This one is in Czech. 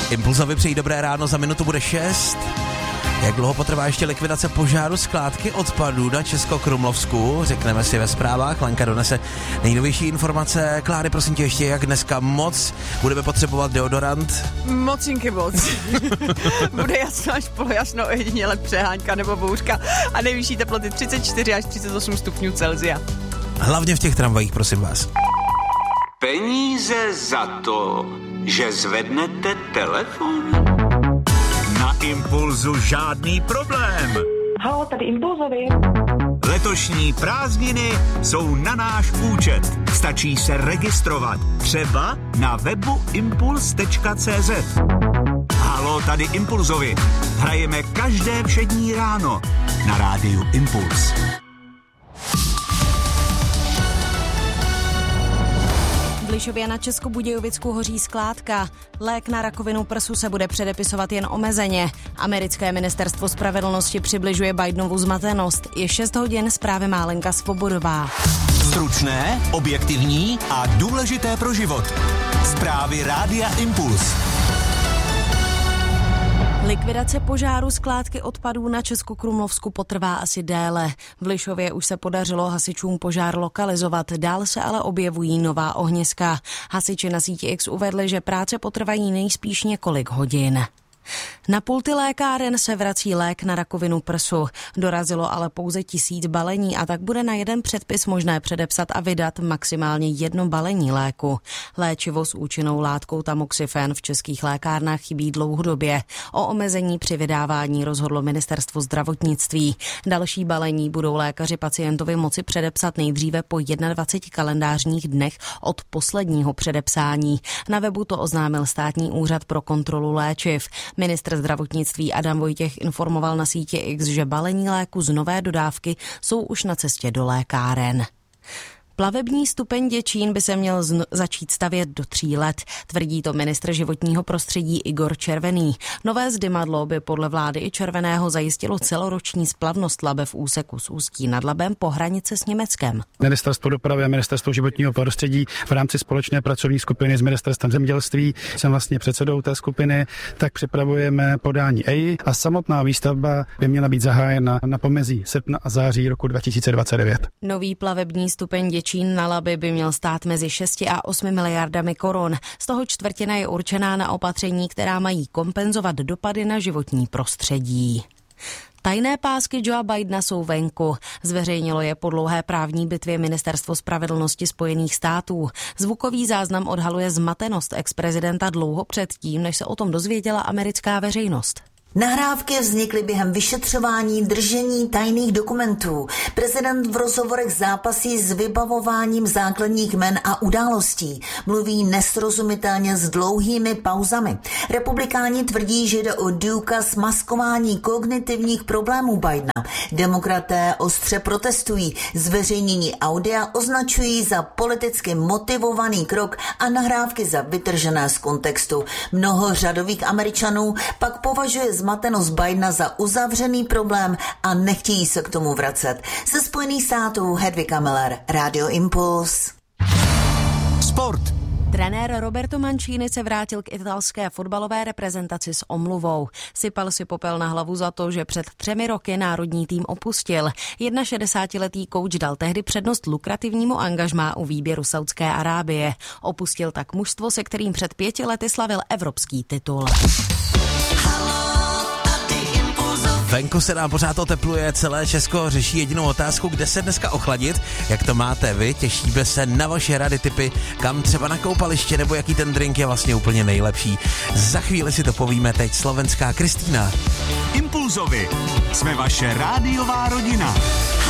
Impulzovi přejí dobré ráno, za minutu bude 6. Jak dlouho potrvá ještě likvidace požáru skládky odpadů na Českokrumlovsku? Řekneme si ve zprávách. Lenka donese nejnovější informace. Kláry, prosím tě, ještě jak dneska moc budeme potřebovat deodorant? Mocinky moc. Bude jasno až polojasno, jedině přehánka nebo bouřka a nejvyšší teploty 34 až 38 stupňů Celsia. Hlavně v těch tramvajích, prosím vás. Peníze za to, že zvednete telefon? Na Impulzu žádný problém. Haló, tady Impulzovi. Letošní prázdniny jsou na náš účet. Stačí se registrovat. Třeba na webu impuls.cz. Haló, tady Impulzovi. Hrajeme každé všední ráno na rádiu Impuls. V Lišově na Českobudějovicku hoří skládka. Lék na rakovinu prsu se bude předepisovat jen omezeně. Americké ministerstvo spravedlnosti přibližuje Bidenovu zmatenost. Je 6 hodin, zprávy má Lenka Svobodová. Stručné, objektivní a důležité pro život. Zprávy rádia Impuls. Likvidace požáru skládky odpadů na Českokrumlovsku potrvá asi déle. V Lišově už se podařilo hasičům požár lokalizovat, dál se ale objevují nová ohniska. Hasiči na síti X uvedli, že práce potrvají nejspíš několik hodin. Na pulty lékáren se vrací lék na rakovinu prsu. Dorazilo ale pouze 1000 balení a tak bude na jeden předpis možné předepsat a vydat maximálně 1 balení léku. Léčivo s účinnou látkou tamoxifen v českých lékárnách chybí dlouhodobě. O omezení při vydávání rozhodlo ministerstvo zdravotnictví. Další balení budou lékaři pacientovi moci předepsat nejdříve po 21 kalendářních dnech od posledního předepsání. Na webu to oznámil Státní úřad pro kontrolu léčiv. Ministr zdravotnictví Adam Vojtěch informoval na síti X, že balení léku z nové dodávky jsou už na cestě do lékáren. Plavební stupeň Děčín by se měl začít stavět do 3 let, tvrdí to ministr životního prostředí Igor Červený. Nové zdymadlo by podle vlády i Červeného zajistilo celoroční splavnost Labe v úseku s Ústí nad Labem po hranici s Německem. Ministerstvo dopravy a ministerstvo životního prostředí v rámci společné pracovní skupiny s ministerstvem zemědělství, jsem vlastně předsedou té skupiny, tak připravujeme podání EIA a samotná výstavba by měla být zahájena na pomezí srpna a září roku 2029. Nový plavební stupeň Děčín na Labi by měl stát mezi 6 a 8 miliardami korun. Z toho čtvrtina je určená na opatření, která mají kompenzovat dopady na životní prostředí. Tajné pásky Joea Bidena jsou venku. Zveřejnilo je po dlouhé právní bitvě Ministerstvo spravedlnosti Spojených států. Zvukový záznam odhaluje zmatenost ex-prezidenta dlouho předtím, než se o tom dozvěděla americká veřejnost. Nahrávky vznikly během vyšetřování držení tajných dokumentů. Prezident v rozhovorech zápasí s vybavováním základních jmen a událostí. Mluví nesrozumitelně s dlouhými pauzami. Republikáni tvrdí, že jde o důkaz maskování kognitivních problémů Bidena. Demokraté ostře protestují. Zveřejnění audia označují za politicky motivovaný krok a nahrávky za vytržené z kontextu. Mnoho řadových Američanů pak považuje zmatenost Bidena za uzavřený problém a nechtějí se k tomu vracet. Ze Spojených států Hedvika Miller, Radio Impuls. Sport. Trenér Roberto Mancini se vrátil k italské fotbalové reprezentaci s omluvou. Sypal si popel na hlavu za to, že před 3 roky národní tým opustil. 61letý kouč dal tehdy přednost lukrativnímu angažmá u výběru Saudské Arábie. Opustil tak mužstvo, se kterým před 5 lety slavil evropský titul. Venku se nám pořád otepluje, celé Česko řeší jedinou otázku, kde se dneska ochladit. Jak to máte vy? Těšíme se na vaše rady, tipy, kam třeba na koupaliště, nebo jaký ten drink je vlastně úplně nejlepší. Za chvíli si to povíme, teď slovenská Kristýna. Impulzovi. Jsme vaše rádiová rodina.